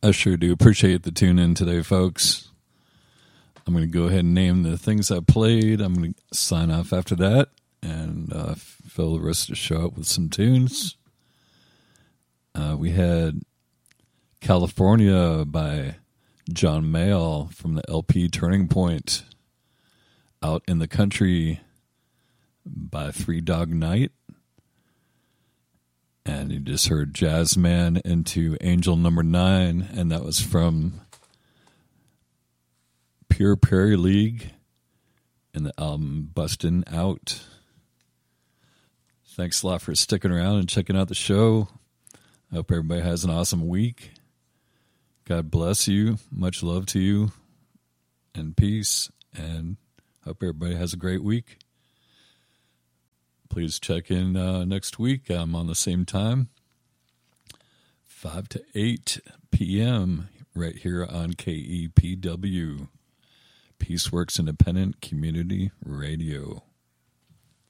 I sure do appreciate the tune in today, folks. I'm going to go ahead and name the things I played. I'm going to sign off after that and fill the rest of the show up with some tunes. We had California by John Mayall from the LP Turning Point. Out in the Country by Three Dog Night. And you just heard Jazzman into Angel Number 9, and that was from Pure Prairie League and the album Bustin' Out. Thanks a lot for sticking around and checking out the show. I hope everybody has an awesome week. God bless you. Much love to you. And peace. And hope everybody has a great week. Please check in next week. I'm on the same time, 5 to 8 p.m. right here on KEPW, Peaceworks Independent Community Radio.